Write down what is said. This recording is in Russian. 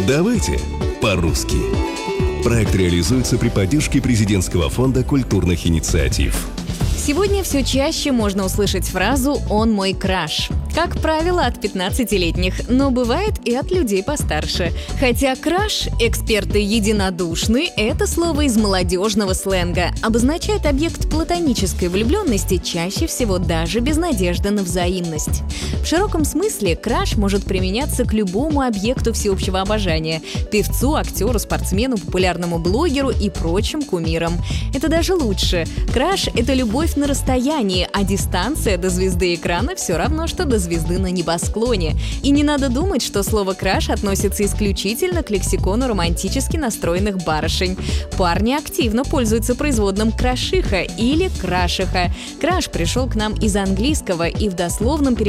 Давайте по-русски. Проект реализуется при поддержке Президентского фонда культурных инициатив. Сегодня все чаще можно услышать фразу «он мой краш». Как правило, от 15-летних, но бывает и от людей постарше. Хотя краш, эксперты единодушны, это слово из молодежного сленга, обозначает объект платонической влюбленности, чаще всего даже без надежды на взаимность. В широком смысле краш может применяться к любому объекту всеобщего обожания – певцу, актеру, спортсмену, популярному блогеру и прочим кумирам. Это даже лучше. Краш – это любовь на расстоянии, а дистанция до звезды экрана все равно, что до звезды на небосклоне. И не надо думать, что слово «краш» относится исключительно к лексикону романтически настроенных барышень. Парни активно пользуются производным «крашиха» или «крашиха». Краш пришел к нам из английского и в дословном переводе